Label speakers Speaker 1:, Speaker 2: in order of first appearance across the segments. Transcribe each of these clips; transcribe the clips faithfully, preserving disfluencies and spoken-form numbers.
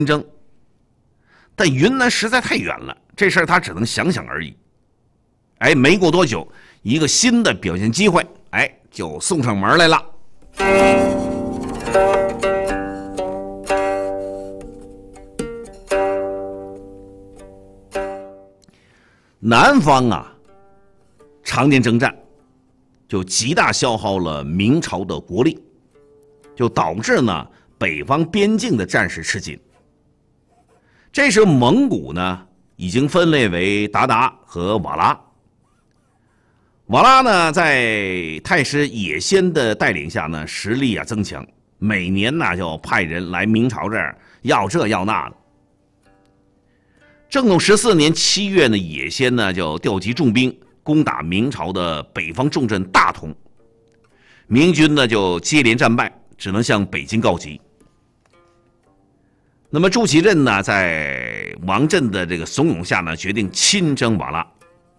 Speaker 1: 争。但云南实在太远了，这事儿他只能想想而已。哎，没过多久，一个新的表现机会，哎，就送上门来了。南方啊，常年征战，就极大消耗了明朝的国力，就导致呢北方边境的战事吃紧。这时蒙古呢已经分裂为鞑靼和瓦剌。瓦剌呢在太师也先的带领下呢，实力啊增强，每年呢就派人来明朝这儿要这要那的。正统十四年七月呢，也先呢就调集重兵攻打明朝的北方重镇大同，明军呢就接连战败，只能向北京告急。那么朱祁镇呢，在王振的这个怂恿下呢，决定亲征瓦剌。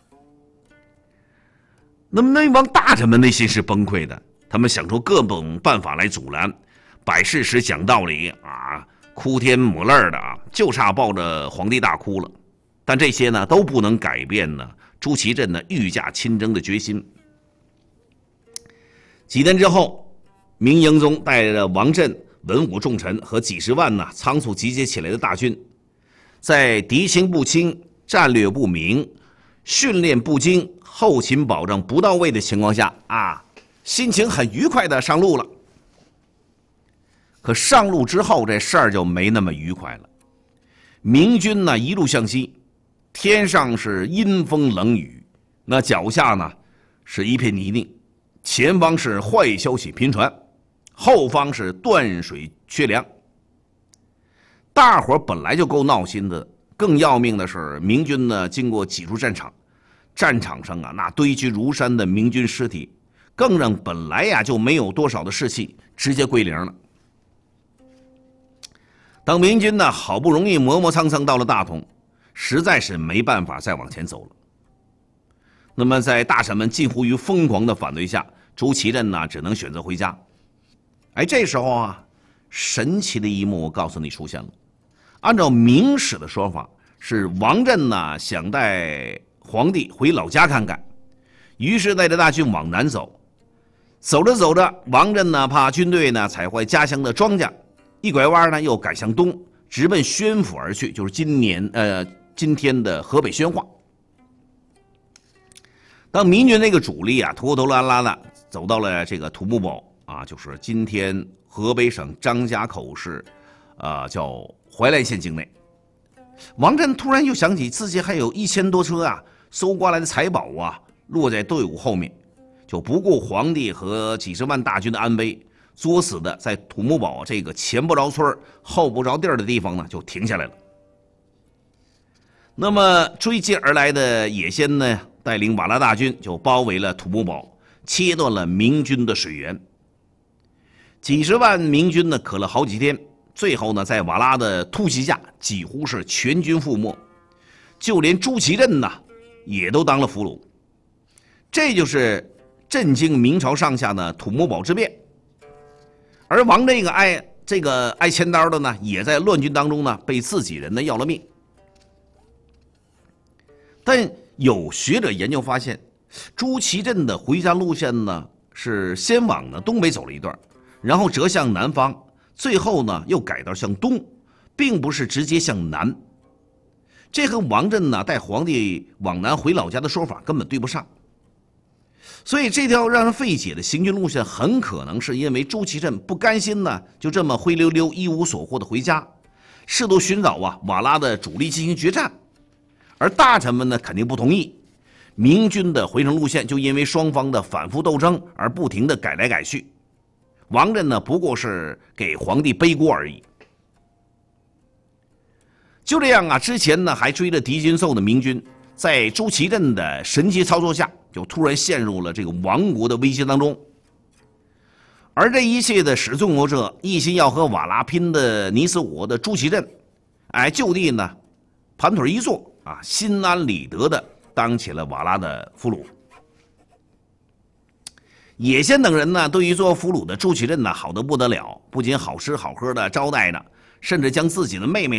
Speaker 1: 那么那帮大臣们内心是崩溃的，他们想出各种办法来阻拦，摆事实讲道理啊，哭天抹泪的啊，就差抱着皇帝大哭了。但这些呢都不能改变呢朱祁镇呢御驾亲征的决心。几天之后，明英宗带着王振、文武重臣和几十万呢仓促集结起来的大军，在敌情不清、战略不明、训练不精、后勤保障不到位的情况下啊，心情很愉快的上路了。可上路之后，这事儿就没那么愉快了。明军呢一路向西，天上是阴风冷雨，那脚下呢是一片泥泞，前方是坏消息频传，后方是断水缺粮。大伙本来就够闹心的，更要命的是明军呢经过几处战场，战场上啊那堆积如山的明军尸体，更让本来呀就没有多少的士气直接归零了。当明军呢好不容易磨磨蹭蹭到了大同，实在是没办法再往前走了。那么在大臣们近乎于疯狂的反对下，朱祁镇呢只能选择回家。哎，这时候啊，神奇的一幕我告诉你出现了。按照明史的说法，是王振呢想带皇帝回老家看看，于是带着大军往南走。走着走着，王振呢怕军队呢踩坏家乡的庄稼，一拐弯呢又改向东，直奔宣府而去，就是今年呃今天的河北宣化。当明军那个主力啊拖拖拉拉的走到了这个土木堡啊，就是今天河北省张家口市啊、呃、叫怀来县境内，王振突然又想起自己还有一千多车啊搜刮来的财宝啊落在队伍后面，就不顾皇帝和几十万大军的安危，作死的在土木堡这个前不着村后不着地儿的地方呢就停下来了。那么追击而来的也先呢带领瓦剌大军就包围了土木堡，切断了明军的水源。几十万明军呢渴了好几天，最后呢在瓦剌的突袭下几乎是全军覆没，就连朱祁镇呢也都当了俘虏。这就是震惊明朝上下的土木堡之变。而王这个挨这个挨千刀的呢，也在乱军当中呢被自己人呢要了命。但有学者研究发现，朱祁镇的回家路线呢是先往呢东北走了一段，然后折向南方，最后呢又改道向东，并不是直接向南。这和王振呢带皇帝往南回老家的说法根本对不上。所以这条让人费解的行军路线，很可能是因为朱祁镇不甘心呢就这么灰溜溜一无所获的回家，试图寻找啊瓦剌的主力进行决战。而大臣们呢肯定不同意，明军的回程路线就因为双方的反复斗争而不停的改来改去。王振呢不过是给皇帝背锅而已。就这样啊，之前呢还追着敌军揍的明军，在朱祁镇的神奇操作下，就突然陷入了这个亡国的危机当中。而这一切的始作俑者，一心要和瓦剌拼的你死我活的朱祁镇，哎，就地呢盘腿一坐啊，心安理得的当起了瓦剌的俘虏。也先等人呢，对于做俘虏的朱祁镇呢，好得不得了，不仅好吃好喝的招待着，甚至将自己的妹妹